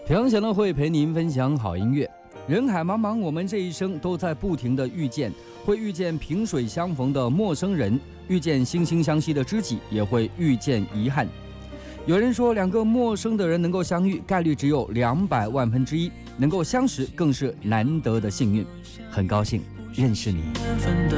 平祥的会陪您分享好音乐。人海茫茫，我们这一生都在不停的遇见，会遇见萍水相逢的陌生人，遇见惺惺相惜的知己，也会遇见遗憾。有人说，两个陌生的人能够相遇，概率只有200万分之一，能够相识更是难得的幸运。很高兴认识你。